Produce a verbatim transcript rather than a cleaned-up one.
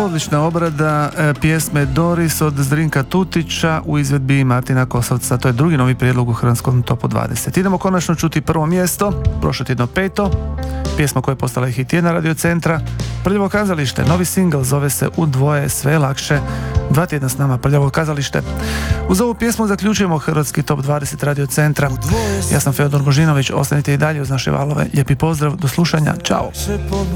Odlična obrada e, pjesme Doris od Zrinka Tutića u izvedbi Martina Kosovca. To je drugi novi prijedlog u hrvatskom topu dvadeset. Idemo konačno čuti prvo mjesto, prošlo tjedno peto, pjesma koja je postala hit tjedna Radio Centra. Prljavo kazalište, novi singl, zove se U dvoje sve lakše. Dva tjedna s nama Prljavo kazalište. Uz ovu pjesmu zaključujemo hrvatski top dvadeset Radio Centra. Ja sam Feodor Božinović, ostanite i dalje uz naše valove. Lijepi pozdrav, do slušanja, čao.